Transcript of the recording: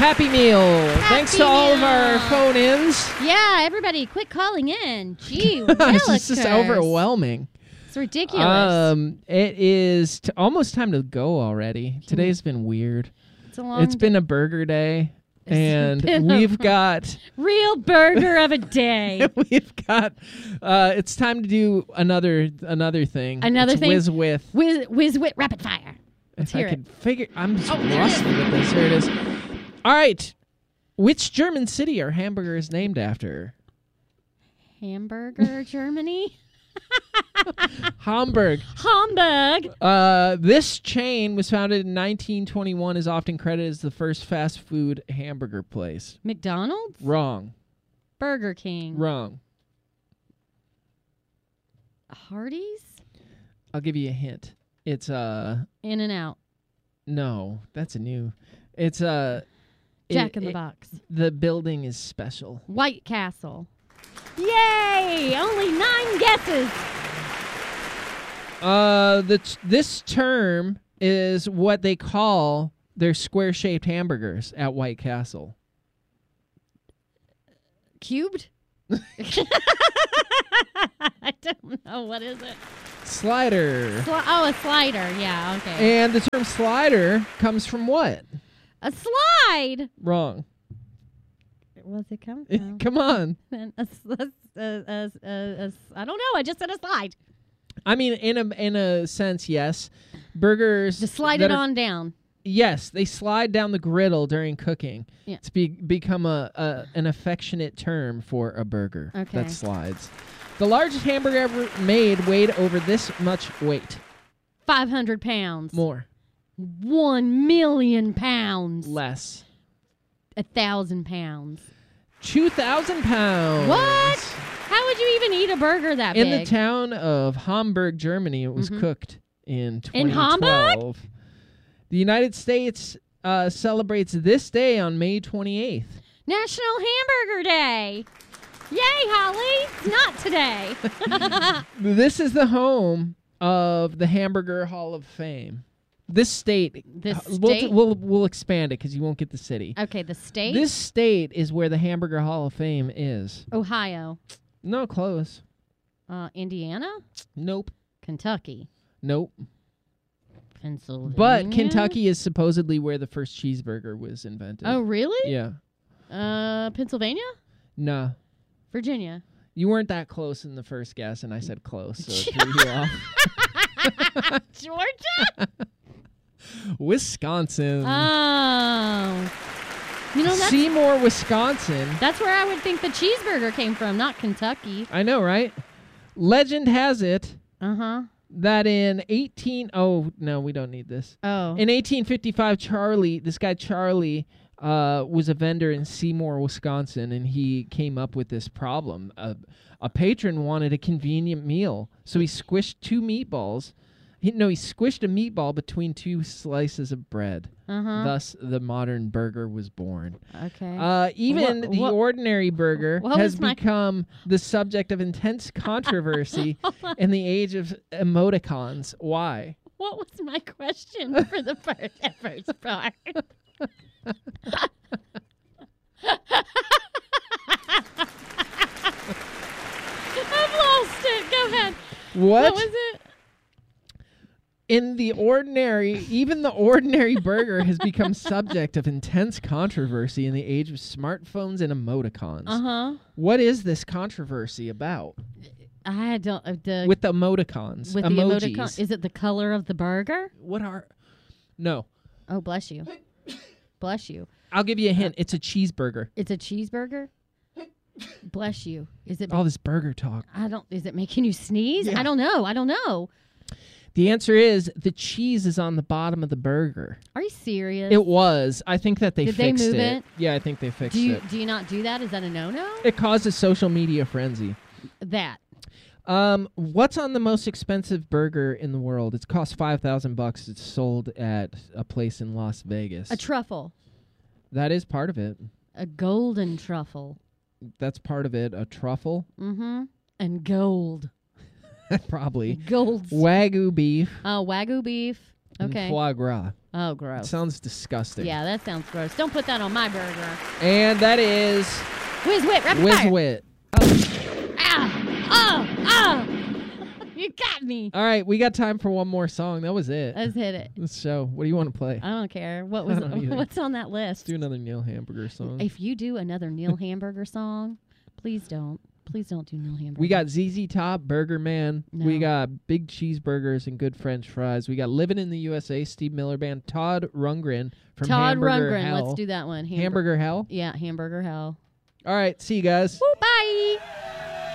Happy Meal. Thanks to all of our phone-ins. Yeah, everybody, quit calling in. Gee, This is overwhelming. It's ridiculous. It is almost time to go already. Today's been weird. It's been a burger day. And we've got real burger of a day. We've got it's time to do another thing. Another thing. Whiz with rapid fire. Let's hear it. I'm just rusty with this. Here it is. All right. Which German city are hamburgers named after? Hamburger, Germany. Hamburg. This chain was founded in 1921, is often credited as the first fast food hamburger place. McDonald's? Wrong. Burger King? Wrong. Hardee's? I'll give you a hint. It's In-N-Out. No, that's a new. It's Jack in the Box. The building is special. White Castle. Yay! Only 9 guesses. This term is what they call their square-shaped hamburgers at White Castle. Cubed? I don't know. What is it? Slider. A slider. Yeah, okay. And the term slider comes from what? A slide. Wrong. What's it come from? Come on. I don't know. I just said a slide. I mean, in a sense, yes. Burgers. Just slide it on down. Yes, they slide down the griddle during cooking. Yeah. It's become an affectionate term for a burger that slides. The largest hamburger ever made weighed over this much weight. 500 pounds. More. 1 million pounds. Less. 1,000 pounds. 2,000 pounds. What? How would you even eat a burger that big? In the town of Hamburg, Germany, it was cooked in 2012. In Hamburg? The United States celebrates this day on May 28th. National Hamburger Day. Yay, Holly. It's not today. This is the home of the Hamburger Hall of Fame. This state. We'll expand it because you won't get the city. Okay, the state? This state is where the Hamburger Hall of Fame is. Ohio. No, close. Indiana? Nope. Kentucky. Nope. Pennsylvania. But Kentucky is supposedly where the first cheeseburger was invented. Oh, really? Yeah. Pennsylvania? No. Virginia. You weren't that close in the first guess, and I said close, so it threw you off. Georgia? Wisconsin. Oh. You know, Seymour, Wisconsin. That's where I would think the cheeseburger came from, not Kentucky. I know, right? Legend has it that in oh, no, we don't need this. Oh. In 1855, this guy Charlie, was a vendor in Seymour, Wisconsin, and he came up with this problem. A patron wanted a convenient meal, so he squished two meatballs. He squished a meatball between two slices of bread. Thus, the modern burger was born. Okay. Even the ordinary burger has become the subject of intense controversy in the age of emoticons. Why? What was my question for the first part? I've lost it. Go ahead. What was it? Even the ordinary burger has become subject of intense controversy in the age of smartphones and emoticons. What is this controversy about? I don't. With the emoticons. With emojis. the emoticon. Is it the color of the burger? No. Oh, bless you. Bless you. I'll give you a hint. It's a cheeseburger. It's a cheeseburger? Bless you. Is it all this burger talk? Is it making you sneeze? Yeah. I don't know. The answer is the cheese is on the bottom of the burger. Are you serious? It was. I think that they fixed it. Did they move it? Yeah, I think they fixed it. Do you not do that? Is that a no-no? It causes social media frenzy. That. What's on the most expensive burger in the world? It costs $5,000. It's sold at a place in Las Vegas. A truffle. That is part of it. A golden truffle. That's part of it. A truffle. Mm-hmm. And gold. Probably. Gold. Wagyu beef. Wagyu beef. and foie gras. Oh, It gross. sounds disgusting. Yeah, that sounds gross. Don't put that on my burger. And that is Whiz-wit, rapid Whiz fire. Wit. Ah! You got me. All right, we got time for one more song. That was it. Let's hit it. So, what do you want to play? I don't care. I don't either. What's on that list? Let's do another Neil Hamburger song. If you do another Neil Hamburger song, please don't. Please don't do Neil Hamburger. We got ZZ Top, Burger Man. No. We got Big Cheeseburgers and Good French Fries. We got Living in the USA, Steve Miller Band, Todd Rundgren from Todd Hamburger Rundgren. Hell. Let's do that one. Hamburger Hell? Yeah, Hamburger Hell. All right, see you guys. Woo, bye.